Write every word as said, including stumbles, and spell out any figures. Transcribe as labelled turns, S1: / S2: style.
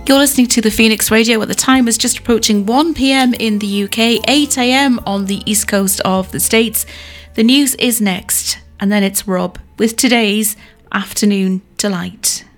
S1: You're listening to the Phoenix Radio at the time is just approaching one p.m. in the U K, eight a.m. on the east coast of the States. The news is next, and then it's Rob with today's Afternoon Delight.